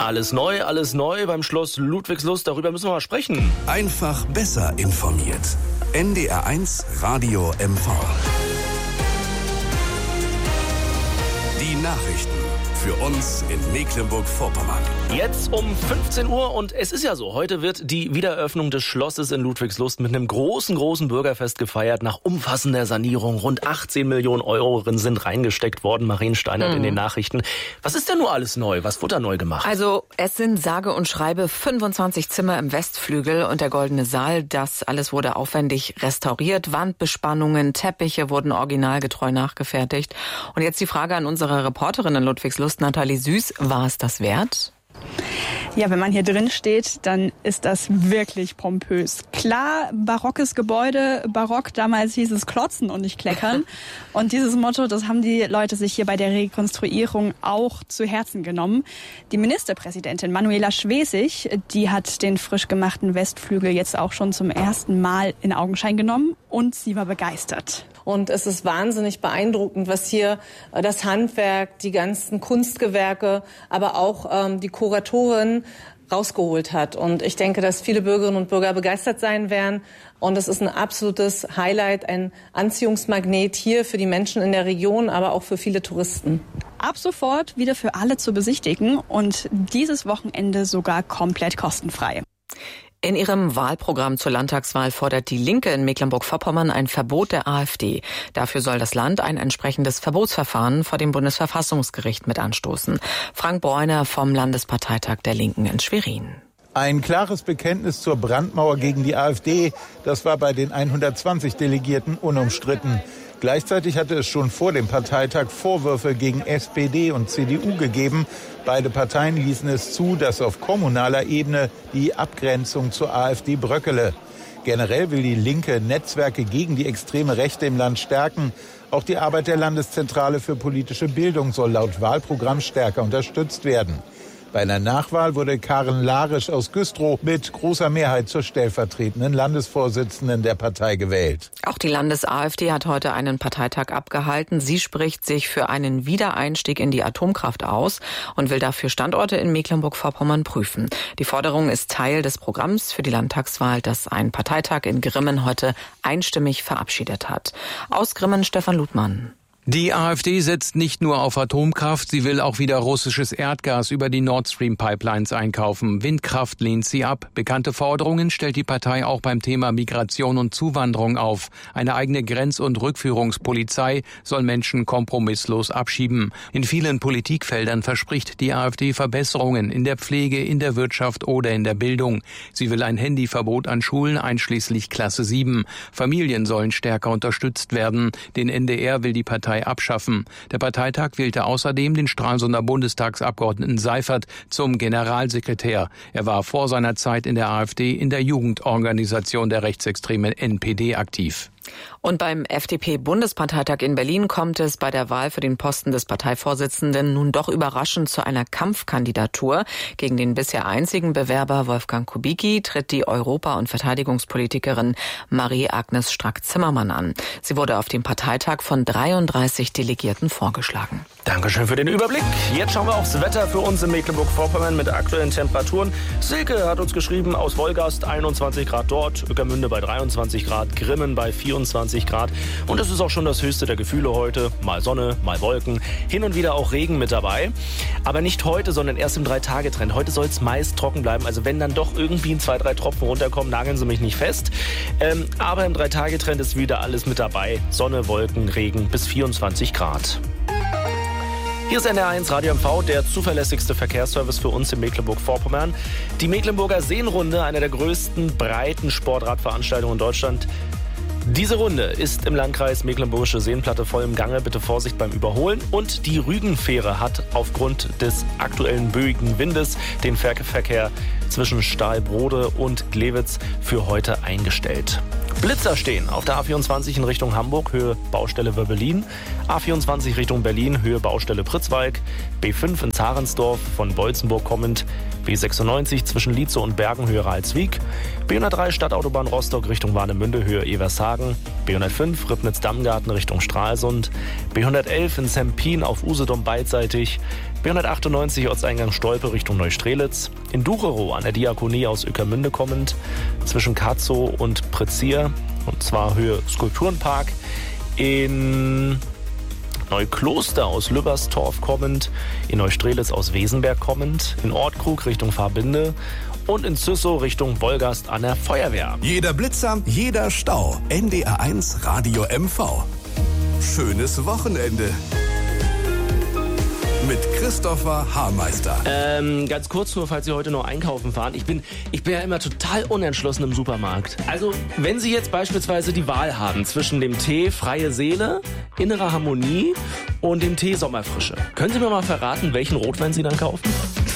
Alles neu beim Schloss Ludwigslust. Darüber müssen wir mal sprechen. Einfach besser informiert. NDR1 Radio MV. Die Nachrichten für uns in Mecklenburg-Vorpommern. Jetzt um 15 Uhr und es ist ja so, heute wird die Wiedereröffnung des Schlosses in Ludwigslust mit einem großen Bürgerfest gefeiert. Nach umfassender Sanierung rund 18 Millionen Euro sind reingesteckt worden. Marien Steinert in den Nachrichten. Was ist denn nur alles neu? Was wurde da neu gemacht? Also es sind sage und schreibe 25 Zimmer im Westflügel und der Goldene Saal. Das alles wurde aufwendig restauriert. Wandbespannungen, Teppiche wurden originalgetreu nachgefertigt. Und jetzt die Frage an unsere Reporterin in Ludwigslust, Nathalie Süß. War es das wert? Ja, wenn man hier drin steht, dann ist das wirklich pompös. Klar, barockes Gebäude, barock, damals hieß es klotzen und nicht kleckern. Und dieses Motto, das haben die Leute sich hier bei der Rekonstruierung auch zu Herzen genommen. Die Ministerpräsidentin Manuela Schwesig, die hat den frisch gemachten Westflügel jetzt auch schon zum ersten Mal in Augenschein genommen und sie war begeistert. Und es ist wahnsinnig beeindruckend, was hier das Handwerk, die ganzen Kunstgewerke, aber auch die Kuratorin rausgeholt hat. Und ich denke, dass viele Bürgerinnen und Bürger begeistert sein werden. Und es ist ein absolutes Highlight, ein Anziehungsmagnet hier für die Menschen in der Region, aber auch für viele Touristen. Ab sofort wieder für alle zu besichtigen und dieses Wochenende sogar komplett kostenfrei. In ihrem Wahlprogramm zur Landtagswahl fordert die Linke in Mecklenburg-Vorpommern ein Verbot der AfD. Dafür soll das Land ein entsprechendes Verbotsverfahren vor dem Bundesverfassungsgericht mit anstoßen. Frank Bräuner vom Landesparteitag der Linken in Schwerin. Ein klares Bekenntnis zur Brandmauer gegen die AfD, das war bei den 120 Delegierten unumstritten. Gleichzeitig hatte es schon vor dem Parteitag Vorwürfe gegen SPD und CDU gegeben. Beide Parteien ließen es zu, dass auf kommunaler Ebene die Abgrenzung zur AfD bröckele. Generell will die Linke Netzwerke gegen die extreme Rechte im Land stärken. Auch die Arbeit der Landeszentrale für politische Bildung soll laut Wahlprogramm stärker unterstützt werden. Bei einer Nachwahl wurde Karen Larisch aus Güstrow mit großer Mehrheit zur stellvertretenden Landesvorsitzenden der Partei gewählt. Auch die Landes-AfD hat heute einen Parteitag abgehalten. Sie spricht sich für einen Wiedereinstieg in die Atomkraft aus und will dafür Standorte in Mecklenburg-Vorpommern prüfen. Die Forderung ist Teil des Programms für die Landtagswahl, das ein Parteitag in Grimmen heute einstimmig verabschiedet hat. Aus Grimmen Stefan Ludmann. Die AfD setzt nicht nur auf Atomkraft, sie will auch wieder russisches Erdgas über die Nord Stream Pipelines einkaufen. Windkraft lehnt sie ab. Bekannte Forderungen stellt die Partei auch beim Thema Migration und Zuwanderung auf. Eine eigene Grenz- und Rückführungspolizei soll Menschen kompromisslos abschieben. In vielen Politikfeldern verspricht die AfD Verbesserungen in der Pflege, in der Wirtschaft oder in der Bildung. Sie will ein Handyverbot an Schulen einschließlich Klasse 7. Familien sollen stärker unterstützt werden. Den NDR will die Partei abschaffen. Der Parteitag wählte außerdem den Stralsunder Bundestagsabgeordneten Seifert zum Generalsekretär. Er war vor seiner Zeit in der AfD in der Jugendorganisation der rechtsextremen NPD aktiv. Und beim FDP-Bundesparteitag in Berlin kommt es bei der Wahl für den Posten des Parteivorsitzenden nun doch überraschend zu einer Kampfkandidatur. Gegen den bisher einzigen Bewerber Wolfgang Kubicki tritt die Europa- und Verteidigungspolitikerin Marie-Agnes Strack-Zimmermann an. Sie wurde auf dem Parteitag von 33 Delegierten vorgeschlagen. Dankeschön für den Überblick. Jetzt schauen wir aufs Wetter für uns in Mecklenburg-Vorpommern mit aktuellen Temperaturen. Silke hat uns geschrieben, aus Wolgast 21 Grad dort, Ueckermünde bei 23 Grad, Grimmen bei 24 Grad. Und es ist auch schon das höchste der Gefühle heute. Mal Sonne, mal Wolken, hin und wieder auch Regen mit dabei. Aber nicht heute, sondern erst im 3-Tage-Trend. Heute soll es meist trocken bleiben. Also wenn dann doch irgendwie 2-3 Tropfen runterkommen, nageln Sie mich nicht fest. Aber im 3-Tage-Trend ist wieder alles mit dabei. Sonne, Wolken, Regen bis 24 Grad. Hier ist NDR1 Radio MV, der zuverlässigste Verkehrsservice für uns in Mecklenburg-Vorpommern. Die Mecklenburger Seenrunde, eine der größten breiten Sportradveranstaltungen in Deutschland. Diese Runde ist im Landkreis Mecklenburgische Seenplatte voll im Gange. Bitte Vorsicht beim Überholen. Und die Rügenfähre hat aufgrund des aktuellen böigen Windes den Verkehr zwischen Stahlbrode und Glewitz für heute eingestellt. Blitzer stehen auf der A24 in Richtung Hamburg, Höhe Baustelle Wöbbelin. A24 Richtung Berlin, Höhe Baustelle Pritzwalk. B5 in Zarensdorf von Bolzenburg kommend B96 zwischen Lietzow und Bergen Höhe Ralswiek, B103 Stadtautobahn Rostock Richtung Warnemünde Höhe Evershagen, B105 Ribnitz-Dammgarten Richtung Stralsund, B111 in Sempin auf Usedom beidseitig, B198 Ortseingang Stolpe Richtung Neustrelitz, in Ducherow an der Diakonie aus Ueckermünde kommend, zwischen Katzow und Prezier, und zwar Höhe Skulpturenpark, in Neukloster aus Lübberstorf kommend, in Neustrelitz aus Wesenberg kommend, in Ortkrug Richtung Fahrbinde und in Züssow Richtung Wolgast an der Feuerwehr. Jeder Blitzer, jeder Stau. NDR1 Radio MV. Schönes Wochenende. Mit Christopher Haarmeister. Ganz kurz nur, falls Sie heute noch einkaufen fahren. Ich bin ja immer total unentschlossen im Supermarkt. Also, wenn Sie jetzt beispielsweise die Wahl haben zwischen dem Tee Freie Seele, Innere Harmonie und dem Tee Sommerfrische, können Sie mir mal verraten, welchen Rotwein Sie dann kaufen?